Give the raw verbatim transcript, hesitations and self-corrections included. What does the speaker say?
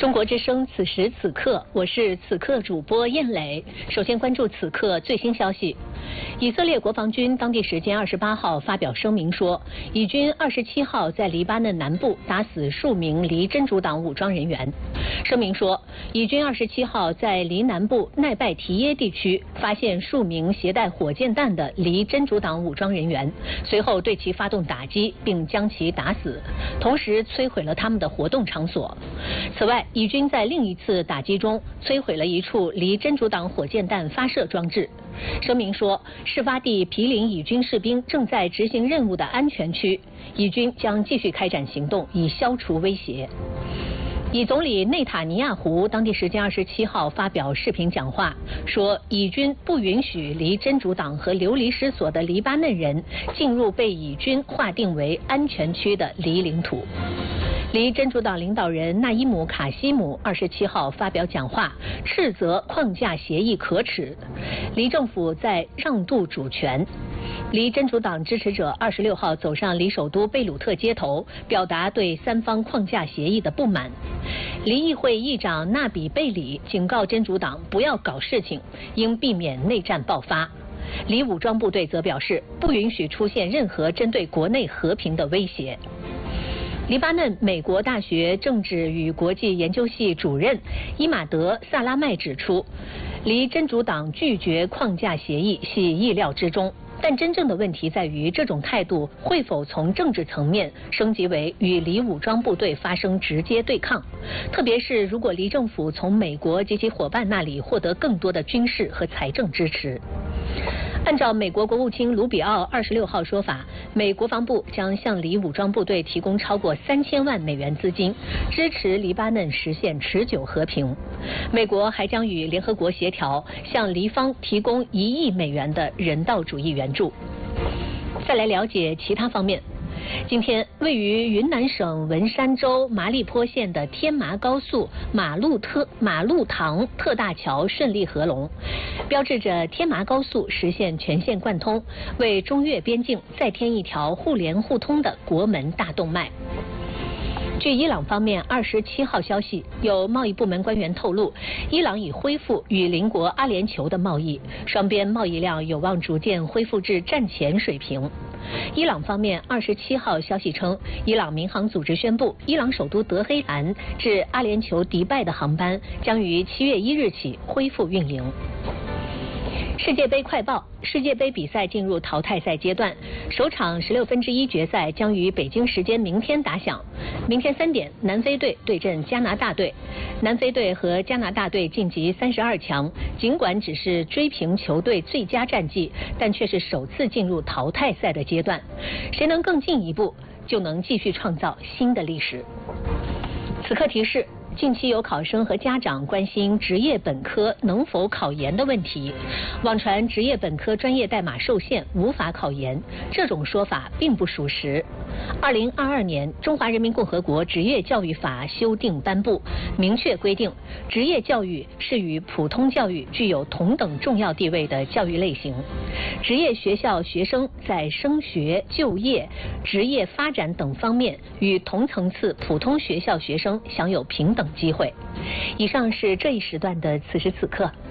中国之声此时此刻，我是此刻主播燕磊。首先关注此刻最新消息。以色列国防军当地时间二十八号发表声明说，以军二十七号在黎巴嫩南部打死数名黎真主党武装人员。声明说，以军二十七号在黎南部奈拜提耶地区发现数名携带火箭弹的黎真主党武装人员，随后对其发动打击，并将其打死，同时摧毁了他们的活动场所。此外，以军在另一次打击中摧毁了一处离真主党火箭弹发射装置。声明说，事发地毗邻以军士兵正在执行任务的安全区，以军将继续开展行动，以消除威胁。以总理内塔尼亚胡当地时间二十七号发表视频讲话，说以军不允许离真主党和流离失所的黎巴嫩人进入被以军划定为安全区的黎领土。黎真主党领导人纳伊姆·卡西姆二十七号发表讲话，斥责框架协议可耻，黎政府在让渡主权。黎真主党支持者二十六号走上黎首都贝鲁特街头，表达对三方框架协议的不满。黎议会议长纳比贝里警告真主党不要搞事情，应避免内战爆发。黎武装部队则表示，不允许出现任何针对国内和平的威胁。黎巴嫩美国大学政治与国际研究系主任伊马德·萨拉麦指出，黎真主党拒绝框架协议系意料之中，但真正的问题在于这种态度会否从政治层面升级为与黎武装部队发生直接对抗，特别是如果黎政府从美国及其伙伴那里获得更多的军事和财政支持。按照美国国务卿卢比奥二十六号说法，美国防部将向黎武装部队提供超过三千万美元资金，支持黎巴嫩实现持久和平。美国还将与联合国协调，向黎方提供一亿美元的人道主义援助。再来了解其他方面。今天，位于云南省文山州麻栗坡县的天麻高速马路特马路塘特大桥顺利合龙，标志着天麻高速实现全线贯通，为中越边境再添一条互联互通的国门大动脉。据伊朗方面二十七号消息，有贸易部门官员透露，伊朗已恢复与邻国阿联酋的贸易，双边贸易量有望逐渐恢复至战前水平。伊朗方面二十七号消息称，伊朗民航组织宣布，伊朗首都德黑兰至阿联酋迪拜的航班将于七月一日起恢复运营。世界杯快报：世界杯比赛进入淘汰赛阶段，首场十六分之一决赛将于北京时间明天打响。明天三点，南非队对阵加拿大队。南非队和加拿大队晋级三十二强，尽管只是追平球队最佳战绩，但却是首次进入淘汰赛的阶段。谁能更进一步，就能继续创造新的历史。此刻提示。近期有考生和家长关心职业本科能否考研的问题，网传职业本科专业代码受限，无法考研，这种说法并不属实。二零二二年，中华人民共和国职业教育法修订颁布，明确规定，职业教育是与普通教育具有同等重要地位的教育类型。职业学校学生在升学、就业、职业发展等方面与同层次普通学校学生享有平等机会。以上是这一时段的此时此刻。